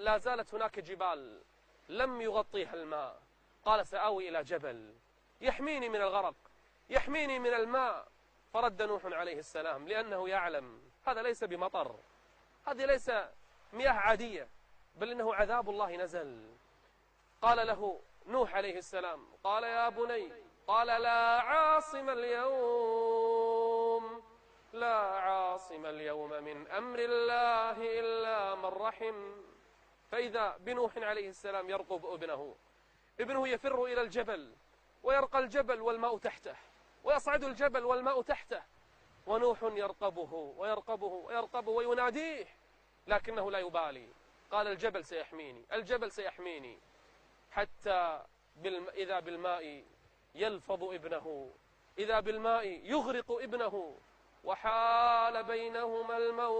لا زالت هناك جبال لم يغطيها الماء. قال سآوي إلى جبل يحميني من الغرق، يحميني من الماء. فرد نوح عليه السلام لأنه يعلم هذا ليس بمطر، هذه ليس مياه عادية، بل إنه عذاب الله نزل. قال له نوح عليه السلام، قال يا بني، قال لا عاصم اليوم، لا عاصم اليوم من أمر الله إلا من رحم. فإذا بنوح عليه السلام يرقب ابنه يفر إلى الجبل، ويرقى الجبل والماء تحته، ويصعد الجبل والماء تحته، ونوح يرقبه ويرقبه ويرقبه ويناديه، لكنه لا يبالي. قال الجبل سيحميني، الجبل سيحميني، حتى إذا بالماء يلفظ ابنه، إذا بالماء يغرق ابنه، وحال بينهما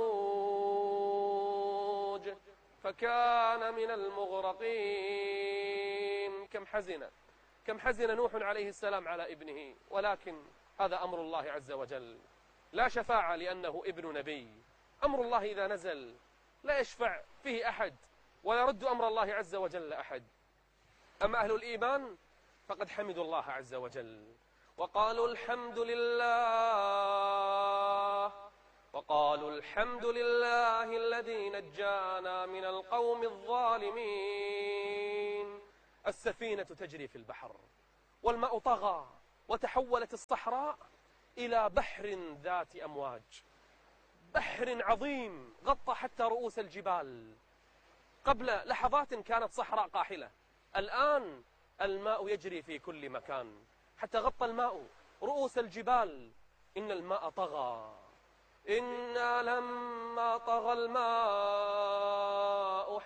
الموج فكان من المغرقين. كم حزن نوح عليه السلام على ابنه، ولكن هذا أمر الله عز وجل. لا شفاعة لأنه ابن نبي. أمر الله إذا نزل لا يشفع فيه أحد، ولا يرد أمر الله عز وجل أحد. أما أهل الإيمان فقد حمدوا الله عز وجل وقالوا الحمد لله، وقالوا الحمد لله الذي نجانا من القوم الظالمين. السفينة تجري في البحر، والماء طغى وتحولت الصحراء إلى بحر ذات أمواج، بحر عظيم غطى حتى رؤوس الجبال. قبل لحظات كانت صحراء قاحلة، الآن الماء يجري في كل مكان حتى غطى الماء رؤوس الجبال. إن الماء طغى، إنا لما طغى الماء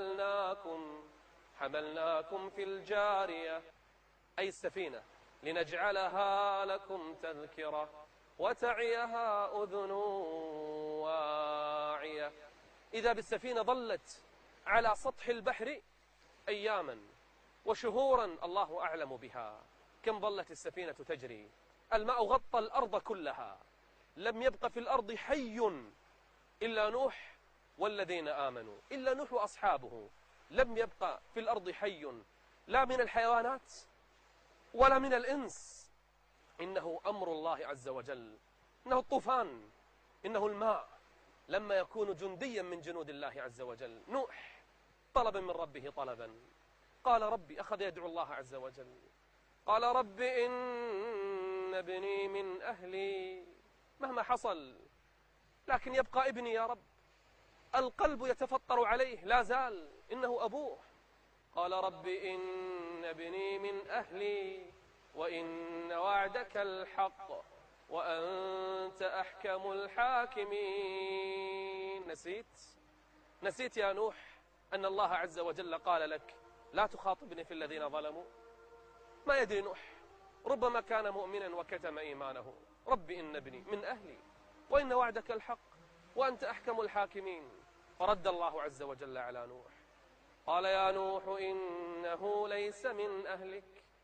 حملناكم في الجارية، أي السفينة، لنجعلها لكم تذكرة وتعيها أذن واعية. إذا بالسفينة ظلت على سطح البحر أياما وشهورا الله أعلم بها. كم ظلت السفينة تجري؟ الماء غطى الأرض كلها، لم يبق في الأرض حي إلا نوح والذين آمنوا، إلا نوح وأصحابه. لم يبق في الأرض حي، لا من الحيوانات ولا من الإنس. إنه أمر الله عز وجل، إنه الطوفان، إنه الماء لما يكون جنديا من جنود الله عز وجل. نوح طلب من ربه طلبا، قال ربي، أخذ يدعو الله عز وجل، قال رب إن ابني من أهلي، مهما حصل لكن يبقى ابني يا رب. القلب يتفطر عليه لا زال، إنه أبوه. قال رب إن ابني من أهلي وإن وعدك الحق وأنت أحكم الحاكمين. نسيت يا نوح أن الله عز وجل قال لك لا تخاطبني في الذين ظلموا؟ ما يدري نوح، ربما كان مؤمنا وكتم إيمانه. رب إن ابني من أهلي وإن وعدك الحق وأنت أحكم الحاكمين. فرد الله عز وجل على نوح، قال يا نوح إنه ليس من أهلك،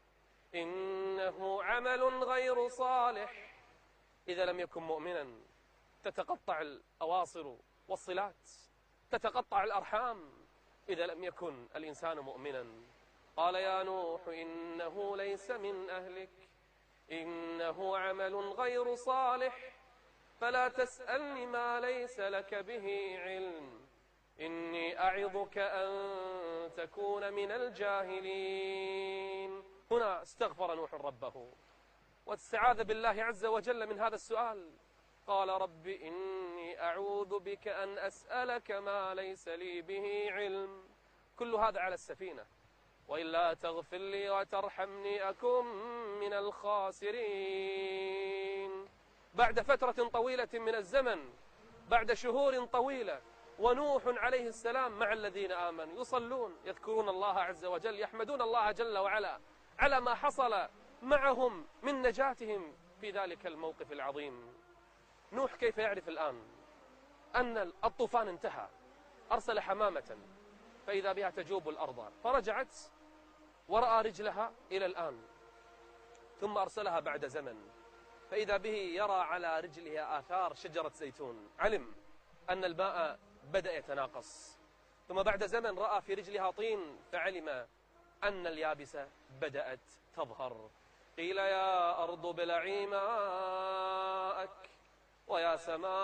إنه عمل غير صالح. إذا لم يكن مؤمنا تتقطع الأواصر والصلات، تتقطع الأرحام إذا لم يكن الإنسان مؤمنا. قال يا نوح إنه ليس من أهلك، إنه عمل غير صالح، فلا تسألني ما ليس لك به علم، إني أعظك أن تكون من الجاهلين. هنا استغفر نوح ربه واستعاذ بالله عز وجل من هذا السؤال. قال رب إني أعوذ بك أن أسألك ما ليس لي به علم. كل هذا على السفينة. وإلا تغفر لي وترحمني أكن من الخاسرين. بعد فترة طويلة من الزمن، بعد شهور طويلة، ونوح عليه السلام مع الذين آمنوا يصلون، يذكرون الله عز وجل، يحمدون الله جل وعلا على ما حصل معهم من نجاتهم في ذلك الموقف العظيم. نوح كيف يعرف الآن أن الطوفان انتهى؟ أرسل حمامة فإذا بها تجوب الأرض، فرجعت ورأى رجلها إلى الآن، ثم أرسلها بعد زمن فإذا به يرى على رجلها آثار شجرة زيتون. علم أن الماء بدأ يتناقص، ثم بعد زمن رأى في رجلها طين فعلم أن اليابسة بدأت تظهر. قيل يا أرض ابلعي ماءك ويا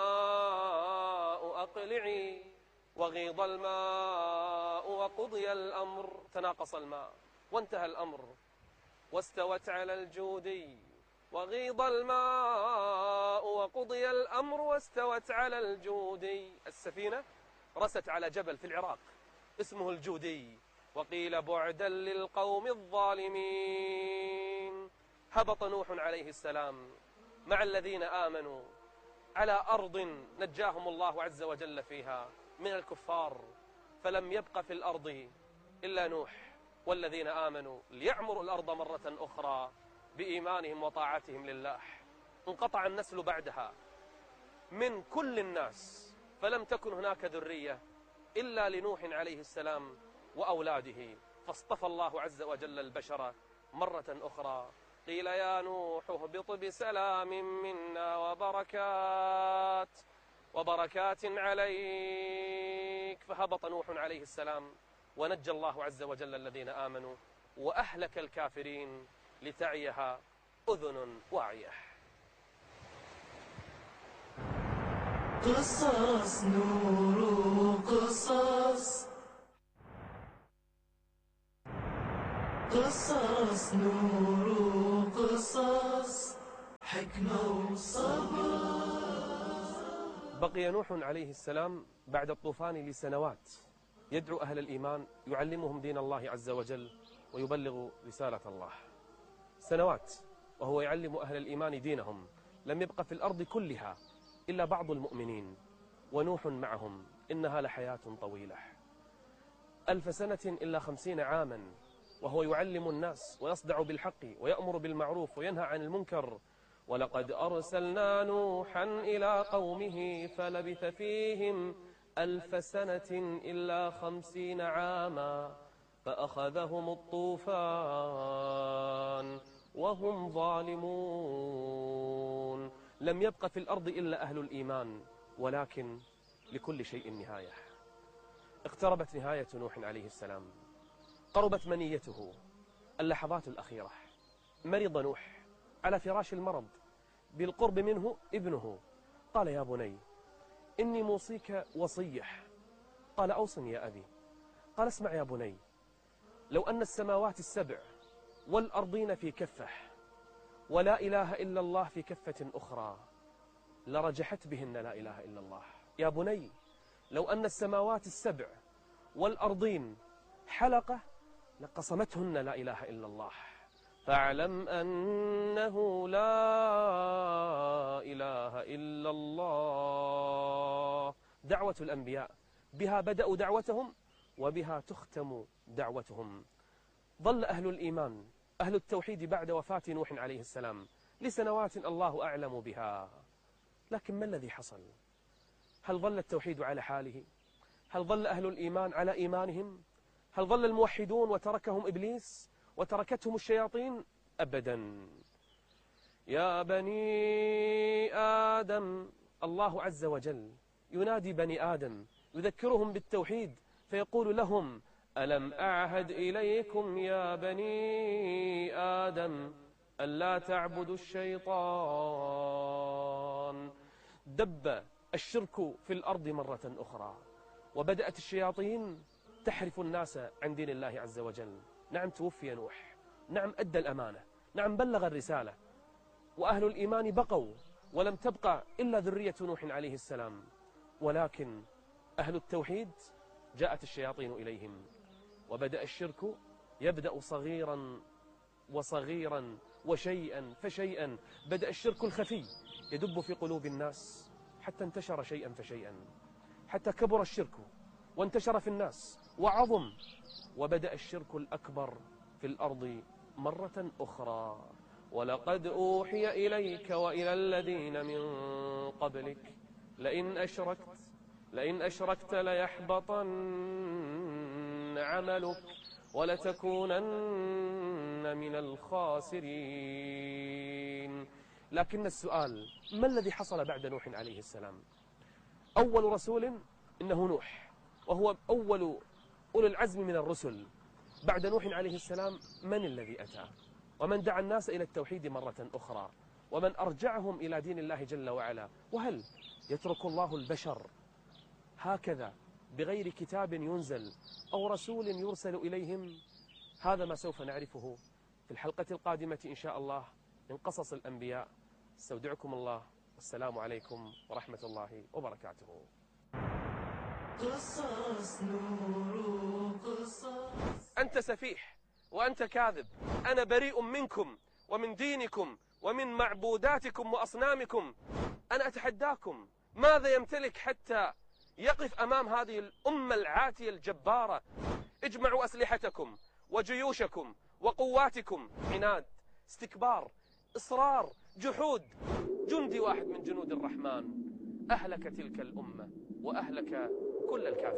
سماء أقلعي وغيض الماء وقضي الأمر. تناقص الماء وانتهى الأمر واستوت على الجودي. وغيض الماء وقضي الأمر واستوت على الجودي. السفينة رست على جبل في العراق اسمه الجودي. وقيل بعدا للقوم الظالمين. هبط نوح عليه السلام مع الذين آمنوا على أرض نجاهم الله عز وجل فيها من الكفار، فلم يبق في الأرض إلا نوح والذين آمنوا ليعمروا الأرض مرة أخرى بإيمانهم وطاعتهم لله. انقطع النسل بعدها من كل الناس، فلم تكن هناك ذرية إلا لنوح عليه السلام وأولاده، فاصطفى الله عز وجل البشر مرة أخرى. قيل يا نوح اهبط بسلام منا وبركات عليك. فهبط نوح عليه السلام ونجى الله عز وجل الذين آمنوا وأهلك الكافرين لتعيها أذن واعية. قصص نور قصص، قصص نور قصص، حكمة وصبر. بقي نوح عليه السلام بعد الطوفان لسنوات يدعو أهل الإيمان، يعلمهم دين الله عز وجل ويبلغ رسالة الله. سنوات وهو يعلم أهل الإيمان دينهم. لم يبق في الأرض كلها إلا بعض المؤمنين ونوح معهم. إنها لحياة طويلة، 1000 سنة إلا 50 عاما وهو يعلم الناس ويصدع بالحق ويأمر بالمعروف وينهى عن المنكر. ولقد أرسلنا نوحا إلى قومه فلبث فيهم 1000 سنة إلا 50 عاما فأخذهم الطوفان وهم ظالمون. لم يبق في الأرض إلا أهل الإيمان، ولكن لكل شيء نهاية. اقتربت نهاية نوح عليه السلام، قربت منيته، اللحظات الأخيرة. مرض نوح على فراش المرض، بالقرب منه ابنه. قال يا بني إني موصيك وصية. قال أوصني يا أبي. قال اسمع يا بني، لو أن السماوات السبع والأرضين في كفة ولا إله إلا الله في كفة أخرى لرجحت بهن لا إله إلا الله. يا بني لو أن السماوات السبع والأرضين حلقة لقصمتهن لا إله إلا الله. فاعلم أنه لا إله إلا الله. دعوة الأنبياء بها بدأوا دعوتهم وبها تختم دعوتهم. ظل أهل الإيمان أهل التوحيد بعد وفاة نوح عليه السلام لسنوات الله أعلم بها. لكن ما الذي حصل؟ هل ظل التوحيد على حاله؟ هل ظل أهل الإيمان على إيمانهم؟ هل ظل الموحدون وتركهم إبليس وتركتهم الشياطين؟ أبدا. يا بني آدم، الله عز وجل ينادي بني آدم يذكرهم بالتوحيد فيقول لهم ألم أعهد إليكم يا بني آدم ألا تعبدوا الشيطان. دب الشرك في الأرض مرة أخرى وبدأت الشياطين تحرف الناس عن دين الله عز وجل. نعم توفي نوح، نعم أدى الأمانة، نعم بلغ الرسالة، وأهل الإيمان بقوا ولم تبقى إلا ذرية نوح عليه السلام. ولكن أهل التوحيد جاءت الشياطين إليهم وبدأ الشرك يبدأ صغيرا وصغيرا وشيئا فشيئا. بدأ الشرك الخفي يدب في قلوب الناس حتى انتشر شيئا فشيئا، حتى كبر الشرك وانتشر في الناس وعظم، وبدأ الشرك الأكبر في الأرض مرة أخرى. ولقد أوحي إليك وإلى الذين من قبلك لئن أشركت ليحبطن عملك ولتكونن من الخاسرين. لكن السؤال، ما الذي حصل بعد نوح عليه السلام؟ أول رسول إنه نوح، وهو أول أولي العزم من الرسل بعد نوح عليه السلام، من الذي أتى ومن دعا الناس إلى التوحيد مرة أخرى ومن أرجعهم إلى دين الله جل وعلا؟ وهل يترك الله البشر هكذا بغير كتاب ينزل أو رسول يرسل إليهم؟ هذا ما سوف نعرفه في الحلقة القادمة إن شاء الله من قصص الأنبياء. استودعكم الله، والسلام عليكم ورحمة الله وبركاته. قصص نور قصص. أنت سفيح وأنت كاذب، أنا بريء منكم ومن دينكم ومن معبوداتكم وأصنامكم. أنا أتحداكم، ماذا يمتلك حتى يقف أمام هذه الأمة العاتية الجبارة؟ اجمعوا أسلحتكم وجيوشكم وقواتكم. عناد، استكبار، إصرار، جحود. جندي واحد من جنود الرحمن أهلك تلك الأمة وأهلك كل الكافرين.